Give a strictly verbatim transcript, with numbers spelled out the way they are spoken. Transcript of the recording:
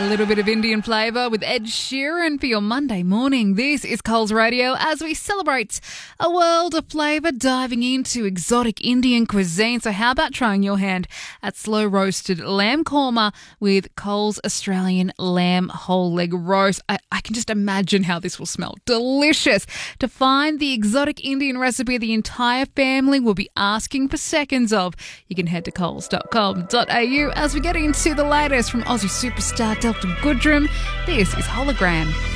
A little bit of Indian flavour with Ed Sheeran for your Monday morning. This is Coles Radio as we celebrate a world of flavour, diving into exotic Indian cuisine. So how about trying your hand at slow roasted lamb korma with Coles Australian lamb whole leg roast? I, I can just imagine how this will smell. Delicious. To find the exotic Indian recipe the entire family will be asking for seconds of, you can head to coles dot com dot a u as we get into the latest from Aussie superstar Delta Goodrem. This is Hologram.